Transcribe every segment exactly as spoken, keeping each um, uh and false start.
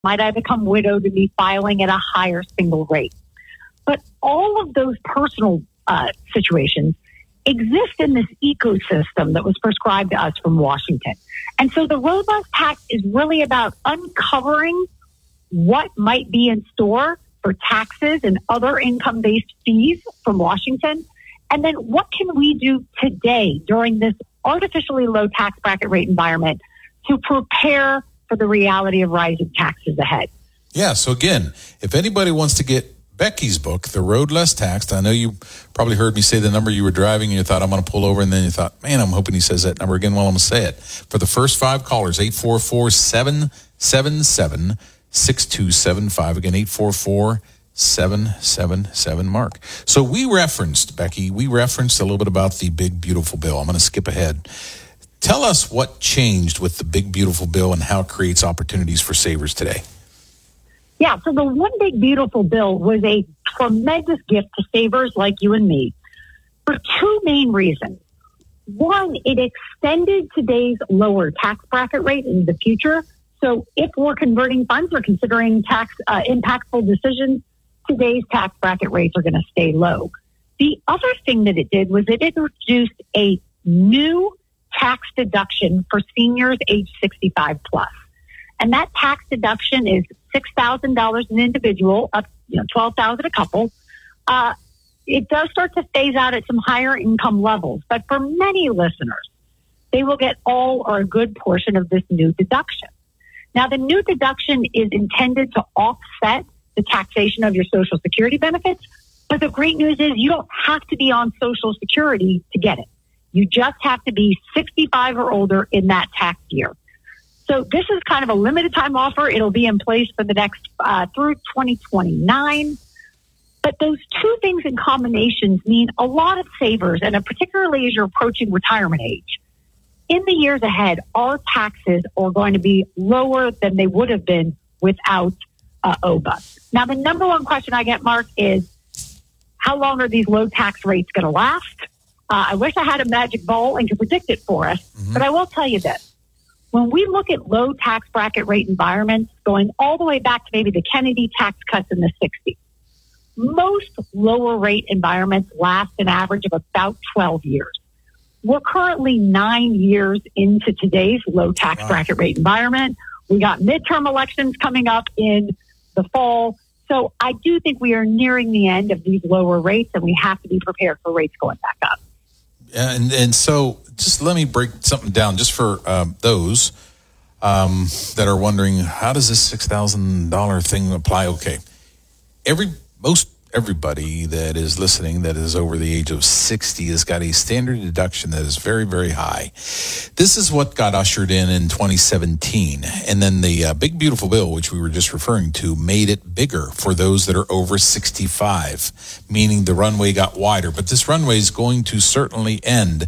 Might I become widowed and be filing at a higher single rate? But all of those personal uh, situations exist in this ecosystem that was prescribed to us from Washington. And so the road less tax is really about uncovering what might be in store for taxes and other income-based fees from Washington. And then what can we do today during this artificially low tax bracket rate environment to prepare for the reality of rising taxes ahead? Yeah, so again, if anybody wants to get Becky's book, The Road Less Taxed, I know you probably heard me say the number you were driving and you thought, I'm going to pull over, and then you thought, man, I'm hoping he says that number again while I'm going to say it. For the first five callers, eight four four, seven seven seven, six two seven five. Again, eight four four, seven seven seven, Mark. So we referenced, Becky, we referenced a little bit about the Big Beautiful Bill. I'm going to skip ahead. Tell us what changed with the Big Beautiful Bill and how it creates opportunities for savers today. Yeah, so the One Big Beautiful Bill was a tremendous gift to savers like you and me for two main reasons. One, it extended today's lower tax bracket rate in the future. So if we're converting funds or considering tax uh, impactful decisions, today's tax bracket rates are going to stay low. The other thing that it did was it introduced a new tax deduction for seniors age sixty-five plus. And that tax deduction is six thousand dollars an individual, up you know twelve thousand dollars a couple. Uh, it does start to phase out at some higher income levels, but for many listeners, they will get all or a good portion of this new deduction. Now, the new deduction is intended to offset the taxation of your Social Security benefits, but the great news is you don't have to be on Social Security to get it. You just have to be sixty-five or older in that tax year. So this is kind of a limited time offer. It'll be in place for the next uh, through twenty twenty-nine. But those two things in combinations mean a lot of savers, and particularly as you're approaching retirement age. In the years ahead, our taxes are going to be lower than they would have been without uh, O B A. Now, the number one question I get, Mark, is how long are these low tax rates going to last? Uh, I wish I had a magic ball and could predict it for us, mm-hmm. but I will tell you this. When we look at low tax bracket rate environments going all the way back to maybe the Kennedy tax cuts in the sixties, most lower rate environments last an average of about twelve years. We're currently nine years into today's low tax wow. bracket rate environment. We got midterm elections coming up in the fall. So I do think we are nearing the end of these lower rates, and we have to be prepared for rates going back up. And and so just let me break something down just for um, those um, that are wondering, how does this six thousand dollars thing apply? Okay. Every most everybody that is listening that is over the age of sixty has got a standard deduction that is very, very high. This is what got ushered in in twenty seventeen. And then the uh, Big Beautiful Bill, which we were just referring to, made it bigger for those that are over sixty-five, meaning the runway got wider. But this runway is going to certainly end.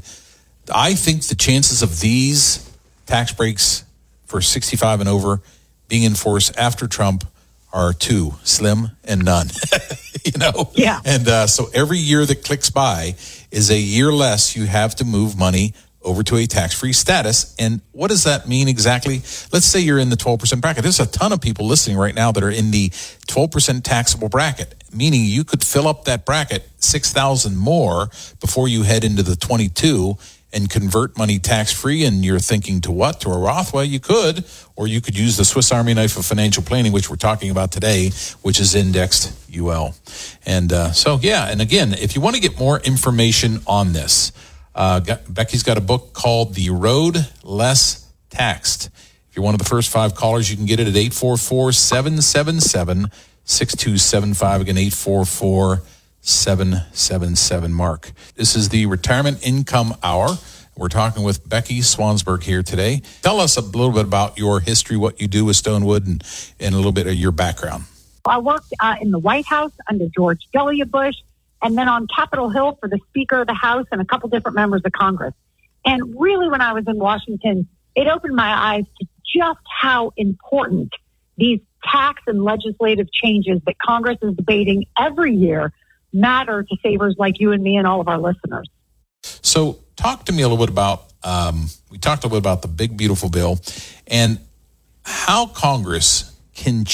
I think the chances of these tax breaks for sixty-five and over being enforced after Trump are two, slim and none, you know? Yeah. And uh, so every year that clicks by is a year less you have to move money over to a tax-free status. And what does that mean exactly? Let's say you're in the twelve percent bracket. There's a ton of people listening right now that are in the twelve percent taxable bracket, meaning you could fill up that bracket six thousand more before you head into the twenty-two and convert money tax-free, and you're thinking to what? To a Roth? Well, you could, or you could use the Swiss Army knife of financial planning, which we're talking about today, which is indexed U L. And uh, so, yeah, and again, if you want to get more information on this, uh, got, Becky's got a book called The Road Less Taxed. If you're one of the first five callers, you can get it at eight four four, seven seven seven, six two seven five. Again, eight four four, seven seven seven, Mark. This is the Retirement Income Hour. We're talking with Becky Swansburg here today. Tell us a little bit about your history, what you do with Stonewood, and, and a little bit of your background. I worked uh, in the White House under George W. Bush, and then on Capitol Hill for the Speaker of the House and a couple different members of Congress. And really, when I was in Washington, it opened my eyes to just how important these tax and legislative changes that Congress is debating every year matter to savers like you and me and all of our listeners. So talk to me a little bit about, um, we talked a little bit about the Big Beautiful Bill and how Congress can